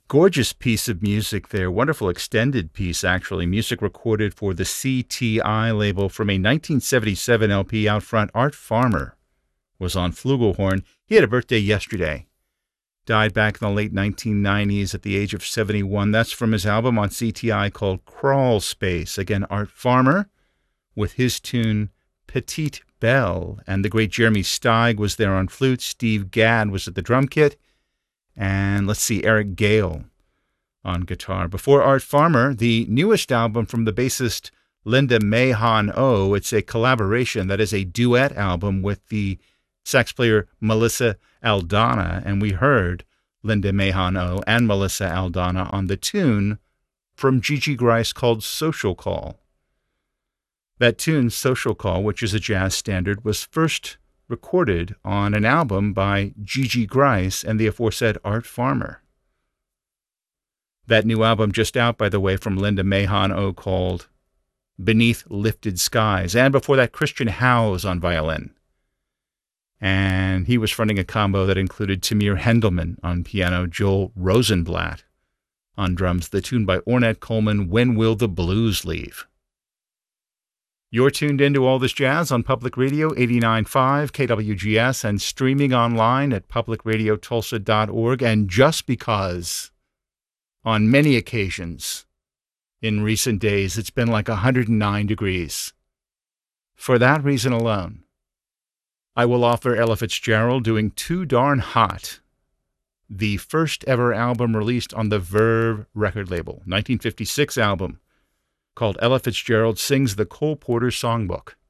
Gorgeous piece of music there. Wonderful extended piece, actually. Music recorded for the CTI label from a 1977 LP out front. Art Farmer was on flugelhorn. He had a birthday yesterday. Died back in the late 1990s at the age of 71. That's from his album on CTI called Crawl Space. Again, Art Farmer with his tune Petite Belle. And the great Jeremy Steig was there on flute. Steve Gadd was at the drum kit. And let's see, Eric Gale on guitar. Before Art Farmer, the newest album from the bassist Linda Mahon-O. It's a collaboration, that is a duet album with the sax player Melissa Aldana, and we heard Linda Mahon-O and Melissa Aldana on the tune from Gigi Grice called Social Call. That tune, Social Call, which is a jazz standard, was first recorded on an album by Gigi Grice and the aforesaid Art Farmer. That new album just out, by the way, from Linda Mahon-O called Beneath Lifted Skies. And before that, Christian Howes on violin. And he was fronting a combo that included Tamir Hendelman on piano, Joel Rosenblatt on drums. The tune by Ornette Coleman, When Will the Blues Leave? You're tuned into All This Jazz on Public Radio 89.5 KWGS and streaming online at publicradiotulsa.org. And just because on many occasions in recent days it's been like 109 degrees, for that reason alone, I will offer Ella Fitzgerald doing Too Darn Hot, the first ever album released on the Verve record label, 1956 album, called Ella Fitzgerald Sings the Cole Porter Songbook.